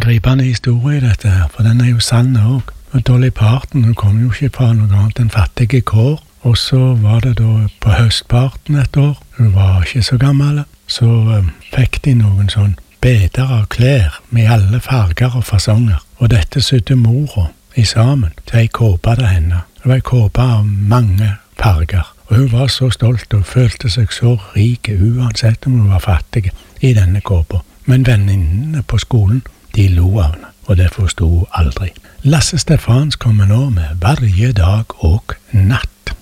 gripende historie dette her, for den jo sann også. Og Dolly Parton, hun kom jo ikke fra noe annet enn fattige kår, og så var det da på høstparten et år, hun var ikke så gammel, så fikk de noen sånn beder av klær med alle farger og fasonger, og dette sydde mora i sammen til ei kåpe til henne. Det var ei kåpe av mange farger, og hun var så stolt og følte seg så rik uansett om hun var fattig i denne kåpa. Men venninnene på skolen, de lo av henne, og det forstod hun aldri. Lasse Stefans kommer nå med Varje dag og natt.